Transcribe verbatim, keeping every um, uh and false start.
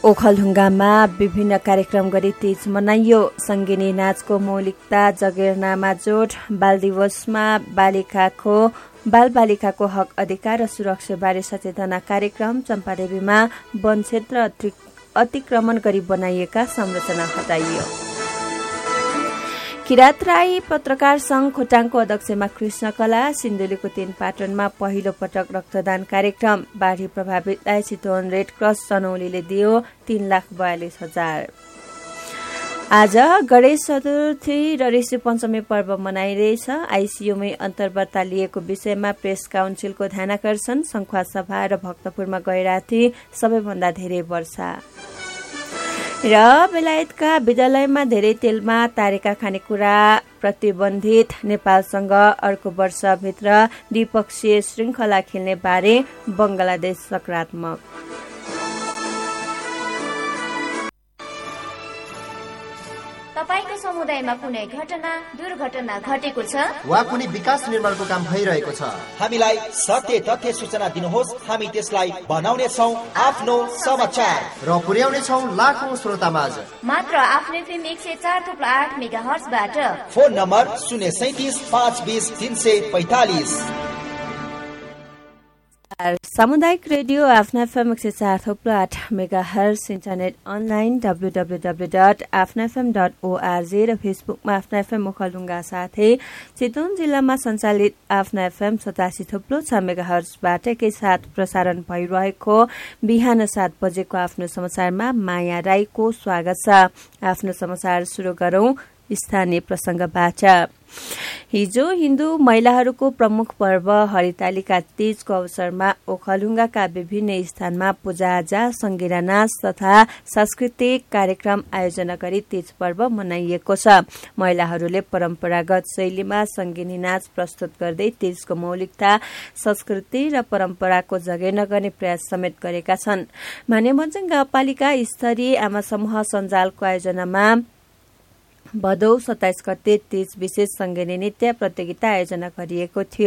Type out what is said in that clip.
ओखलढुङ्गामा विभिन्न कार्यक्रम गरी तीज मनाइयो। सङ्गिनी नाचको मौलिकता जगेर्नामा जोड। बाल दिवसमा बालिकाको बाल बालिकाको हक अधिकार र सुरक्षाबारे सचेतना कार्यक्रम। चम्पादेवीमा वन क्षेत्र अतिक्रमण गरी बनाइएका संरचना हटाइयो। किरात राई पत्रकार संघ खोटाङको अध्यक्षमा कृष्ण कला। सिन्धुलीको तीन पाटनमा पहिलो पटक रक्तदान कार्यक्रम। बाढी प्रभावितलाई चितवन रेड क्रस चनौलीले दियो तीन लाख बयालिस हजार। आज गणेश चतुर्थी र ऋषि पञ्चमी पर्व मनाइरहेछ। आइसियुमै अन्तर्वार्ता लिएको विषयमा प्रेस काउन्सिलको ध्यानाकर्षण। संखुवा सभा र भक्तपुरमा गैराथी सबैभन्दा धेरै वर्षा। र बेलायतका विद्यालयमा धेरै तेलमा तारेका खानेकुरा प्रतिबन्धित। नेपालसँग अर्को वर्षभित्र द्विपक्षीय श्रृङ्खला खेल्ने बारे बंगलादेश सकारात्मक। तपाईको समुदायमा कुनै घटना दुर्घटना घटेको छ वा कुनै विकास निर्माणको काम भइरहेको छ, हामीलाई सत्य तथ्य सूचना दिनुहोस्। हामी त्यसलाई बनाउने छौं आफ्नो समाचार र पुर्याउने छौं लाखौं श्रोतामाझ मात्र आफ्नो एफएम एक सय चार थुप्रो आठ मेगा हर्जबाट। फोन नम्बर शून्य सैतिस पाँच बीस तीन सय पैंतालिस। सामुदायिक रेडियो आफ्ना एफएम एक सय चार थुप्रो आठ mega hertz, internet online W W W dot आफ्ना एफएम डट ओआरजी र फेसबुकमा आफ्ना एफएम ओखलढुङ्गा साथै चितवन जिल्लामा सञ्चालित आफ्ना एफएम सतासी थुप्रो छ मेगा हर्जबाट एकैसाथ प्रसारण भइरहेको बिहान सात बजेको आफ्नो समाचारमा माया राईको स्वागत छ। आफ्नो समाचार शुरू गरौं स्थानीय प्रसंगबाट। हिजो हिन्दू महिलाहरूको प्रमुख पर्व हरितालिका तीजको अवसरमा ओखलढुङ्गाका विभिन्न स्थानमा पूजाआजा, संगीता नाच तथा सांस्कृतिक कार्यक्रम आयोजना गरी तीज पर्व मनाइएको छ। महिलाहरूले परम्परागत शैलीमा संगिनी नाच प्रस्तुत गर्दै तीजको मौलिकता, संस्कृति र परम्पराको जगेर्ना गर्ने प्रयास समेत गरेका छन्। मानेभञ्ज्याङ गाउँपालिका स्तरीय आमा समूह सञ्जालको आयोजनामा भदौ सत्ताइस गते तीज विशेष संगिनी नृत्य प्रतियोगिता आयोजना गरिएको थियो।